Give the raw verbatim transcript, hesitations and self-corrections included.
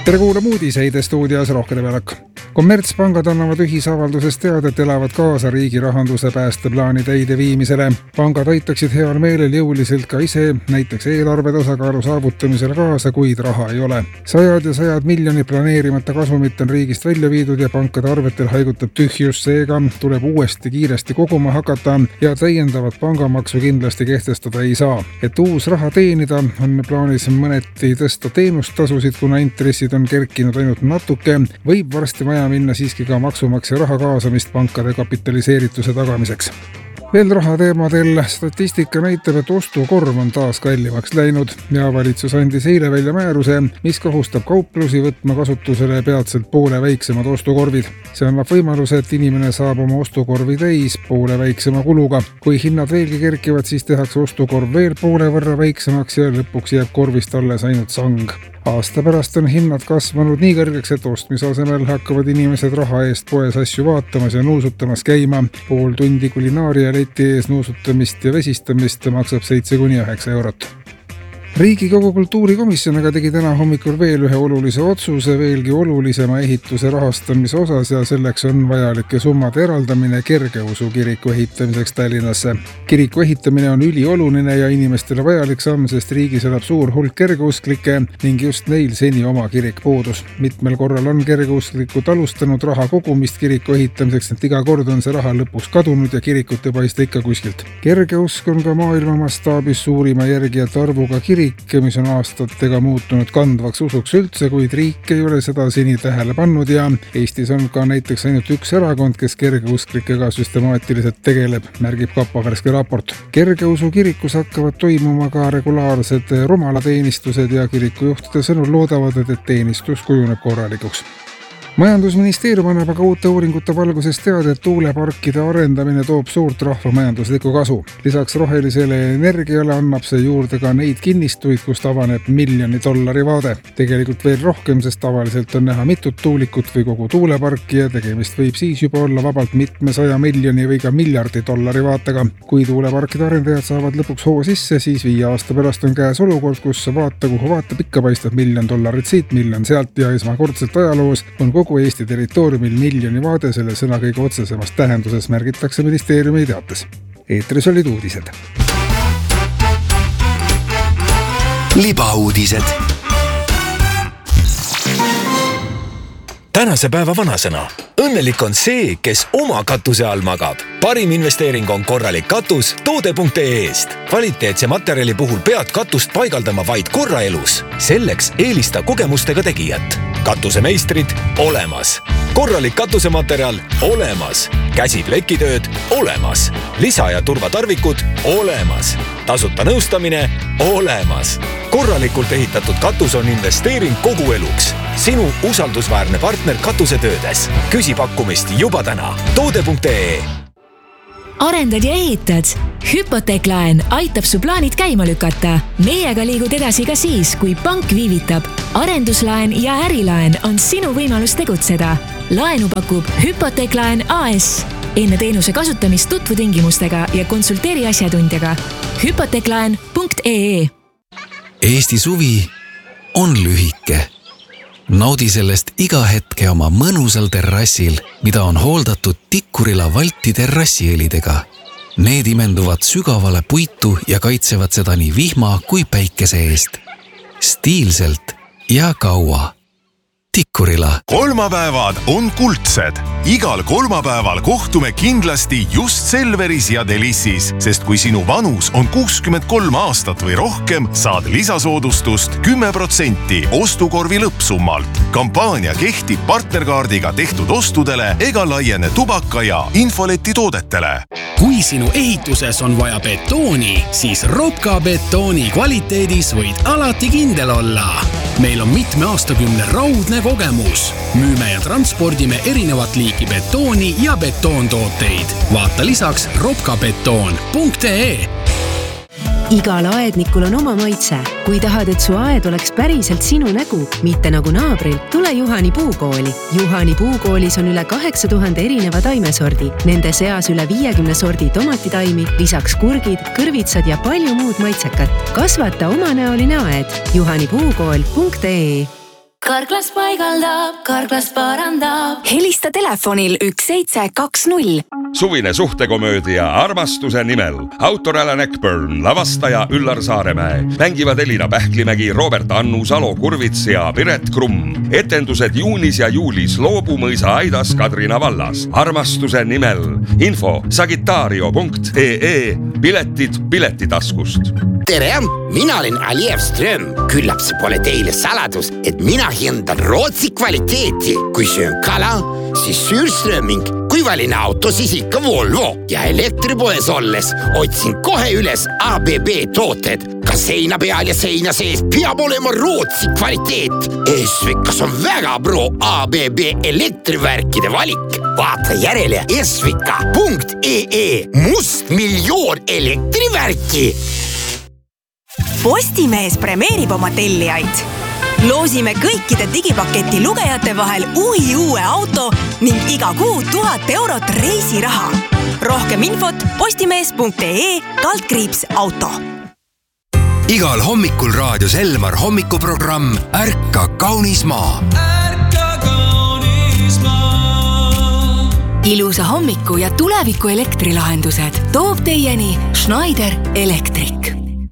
tere kuulama uudiseid stuudios Rohke Välak. Kommertspangad annavad ühisavaldusest teada, et elavad kaasa riigi rahanduse päästeplaani täideviimisele. Pangad aitaksid heal meelel jõuliselt ka ise, näiteks eelarve tasakaalu saavutamisele kaasa, kuid raha ei ole. Sajad ja sajad miljonid planeerimata kasumit on riigist välja viidud ja pankade arvetel haigutab tühjus, seega tuleb uuesti kiiresti koguma hakata ja täiendavat pangamaksu kindlasti kehtestada ei saa. Et uus raha teenida, on plaanis mõneti tõsta teenustasusid, kuna intressid on kerkinud ainult natuke, võib varsti vaja minna siiski ka maksumaksja raha kaasamist pankade kapitaliseerituse tagamiseks. Veel raha teemadel statistika näitab, et ostukorv on taas kallimaks läinud ja valitsus andis eile välja määruse, mis kohustab kauplusi võtma kasutusele peatselt poole väiksemad ostukorvid. See annab võimaluse, et inimene saab oma ostukorvi täis poole väiksema kuluga. Kui hinnad veelgi kerkivad, siis tehakse ostukorv veel poole võrra väiksemaks ja lõpuks jääb korvist alles ainult sang. Aasta pärast on hinnad kasvanud nii kõrgeks, et ostmise asemel hakkavad inimesed raha eest poes asju vaatamas ja nuusutamas käima. Pool tundi kulinaaria leti ees nuusutamist ja vesistamist maksab seitse kuni üheksa eurot. Riigikogu kultuurikomisjon aga tegi täna hommikul veel ühe olulise otsuse veelgi olulisema ehituse rahastamise osas ja selleks on vajalike summade eraldamine kergeusu kiriku ehitamiseks Tallinnasse. Kiriku ehitamine on ülioluline ja inimestele vajalik samm, sest riigis elab suur hulk kergeusklikke ning just neil seni oma kirik puudus. Mitmel korral on kergeusklikud alustanud raha kogumist kiriku ehitamiseks, et iga kord on see raha lõpuks kadunud ja kirikut ei paista ikka kuskilt. Kergeusk on ka maailma mastaabis suurima järgijate arvuga kirik, mis on aastatega muutunud kandvaks usuks üldse, kuid riik ei ole seda seni tähele pannud ja Eestis on ka näiteks ainult üks erakond, kes kergeusklikega süstemaatiliselt tegeleb, märgib Kapa värske raport. Kergeusu kirikus hakkavad toimuma ka regulaarsed rumalateenistused ja kirikujuhtide sõnul loodavad, et teenistus kujuneb korralikuks. Majandusministeerium annab aga uute uuringute valguses teada, et tuuleparkide arendamine toob suurt rahvamajanduslikku kasu. Lisaks rohelisele energiale annab see juurde ka neid kinnistuid, kust avaneb miljoni dollari vaade. Tegelikult veel rohkem, sest tavaliselt on näha mitut tuulikut või kogu tuuleparki ja tegemist võib siis juba olla vabalt mitmesaja miljoni või ka miljardi dollari vaatega. Kui tuuleparkide arendajad saavad lõpuks hoo sisse, siis viie aasta pärast on käes olukord, kus vaata kuhu vaatab ikka paistab miljon dollarit siit, miljon sealt ja esmakordselt ajaloos on kogu Kogu Eesti territooriumil miljoni vaade selle sõna kõige otsesemast tähenduses, märgitakse ministeeriumi teates. Eetris olid uudised. Libauudised. Tänase päeva vanasõna. Õnnelik on see, kes oma katuse all magab. Parim investeering on korralik katus toode punkt ee-st. Kvaliteetse materjali puhul pead katust paigaldama vaid korra elus. Selleks eelista kogemustega tegijat. Katusemeistrid olemas. Korralik katusematerjal olemas. Käsiplekitööd olemas. Lisa- ja turvatarvikud olemas. Tasuta nõustamine olemas. Korralikult ehitatud katus on investeering kogu eluks. Sinu usaldusväärne partner katusetöödes. Küsi pakkumist juba täna. toode punkt ee. Arendad ja ehitad? Hüpoteeklaen aitab su plaanid käima lükata. Meiega liigud edasi ka siis, kui pank viivitab. Arenduslaen ja ärilaen on sinu võimalus tegutseda. Laenu pakub Hüpoteeklaen A S. Enne teenuse kasutamist tutvu tingimustega ja konsulteeri asjatundjaga. hüpoteeklaen punkt ee. Eesti suvi on lühike. Naudi sellest iga hetke oma mõnusal terrassil, mida on hooldatud Tikkurila Valti terrassielidega. Need imenduvad sügavale puitu ja kaitsevad seda nii vihma kui päikese eest. Stiilselt ja kaua. Tikkurila. Kolmapäevad on kuldsed. Igal kolmapäeval kohtume kindlasti just Selveris ja Delissis, sest kui sinu vanus on kuuskümmend kolm aastat või rohkem, saad lisasoodustust kümme protsenti ostukorvi lõppsummalt. Kampaania kehtib partnerkaardiga tehtud ostudele ega laiene tubaka ja infoleti toodetele. Kui sinu ehituses on vaja betooni, siis Robka betooni kvaliteedis võid alati kindel olla. Meil on mitme aastakümne raudne kogemus. Müüme ja transpordime erinevat liiki betooni ja betoontooteid. Vaata lisaks robkabetoon punkt ee. Igal aednikul on oma maitse. Kui tahad, et su aed oleks päriselt sinu nägu, mitte nagu naabril, tule Juhani puukooli. Juhani puukoolis on üle kaheksa tuhande erineva taimesordi. Nende seas üle viiekümne sordi tomatitaimi, lisaks kurgid, kõrvitsad ja palju muud maitsekat. Kasvata omanäoline aed. juhani puukool punkt ee. Karklas paigaldab, Karklas parandab. Helista telefonil üks seitse kaks null. Suvine suhtekomöödia Armastuse nimel. Autor Alan Eckburn, lavastaja Üllar Saaremäe. Mängivad Elina Pähklimägi, Robert Annus, Alo Kurvits ja Piret Krumm. Etendused juunis ja juulis Loobumõisa Aidas Kadrina vallas. Armastuse nimel. Info sagitario punkt ee. Piletid Piletitaskust. Tere, mina olen Aliev Ström. Küllap see pole teile saladus, et mina hindan Rootsi kvaliteeti. Kui söön kala, siis Sürströming. Kui valin auto, siis ikka Volvo. Ja elektripoes olles otsin kohe üles A B B tooted. Ka seina peal ja seina sees peab olema Rootsi kvaliteet. Esvikas on väga pro A B B elektrivärkide valik. Vaata järele esvika punkt ee. Must miljoon elektrivärki. Postimees premeerib oma tellijaid. Loosime kõikide digipaketi lugejate vahel uhi uue auto ning iga kuu tuhat eurot reisiraha. Rohkem infot postimees punkt ee kaldkriips auto. Igal hommikul raadios Elmar hommikuprogramm Ärka kaunis maa. Ärka kaunis maa. Ilusa hommiku ja tuleviku elektrilahendused toob teieni Schneider Electric.